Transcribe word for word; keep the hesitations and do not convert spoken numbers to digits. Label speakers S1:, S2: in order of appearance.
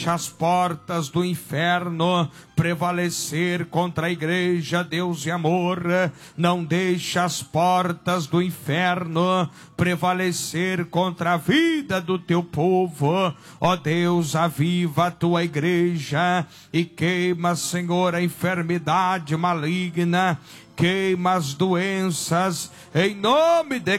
S1: as portas do inferno prevalecer contra a igreja, Deus e amor. Não deixe as portas do inferno prevalecer contra a vida do teu povo. Ó Deus, aviva a tua igreja e queima, Senhor, a enfermidade maligna, queima as doenças, em nome de